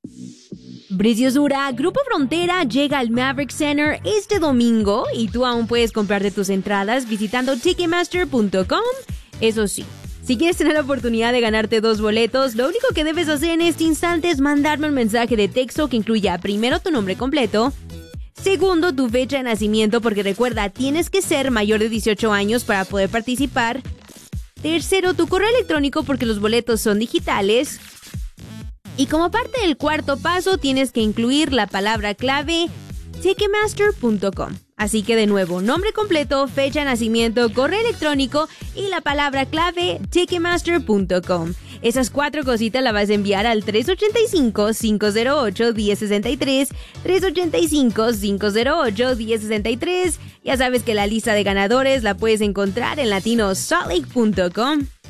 Preciosura, Grupo Frontera llega al Maverick Center este domingo y tú aún puedes comprarte tus entradas visitando Ticketmaster.com. Eso sí, si quieres tener la oportunidad de ganarte 2 boletos, lo único que debes hacer en este instante es mandarme un mensaje de texto que incluya primero tu nombre completo, segundo tu fecha de nacimiento porque recuerda, tienes que ser mayor de 18 años para poder participar, tercero tu correo electrónico porque los boletos son digitales. Y como parte del cuarto paso, tienes que incluir la palabra clave Ticketmaster.com. Así que de nuevo, nombre completo, fecha de nacimiento, correo electrónico y la palabra clave Ticketmaster.com. Esas 4 cositas las vas a enviar al 385-508-1063, 385-508-1063. Ya sabes que la lista de ganadores la puedes encontrar en latinosaltlake.com.